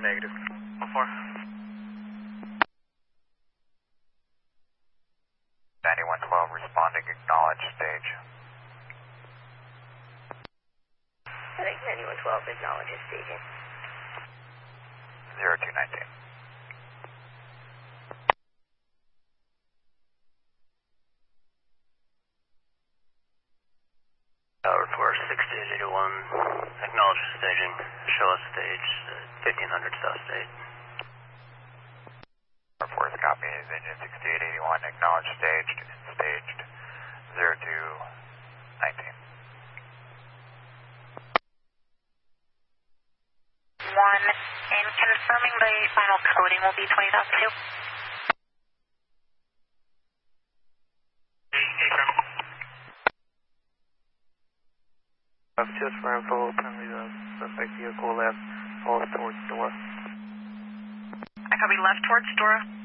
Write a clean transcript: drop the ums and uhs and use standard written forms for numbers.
negative. 1-4. 9112 responding, acknowledge stage. I think 9112 acknowledges staging. 0219. Tower 46881, acknowledge staging. Show us stage 1500 South State. Tower 4 is copy, is engine 6881, acknowledge staged, staged 0219. 1, and confirming the final coding will be 20,002. Just for info, apparently the suspect vehicle left, falls towards Dora. I copy left towards Dora.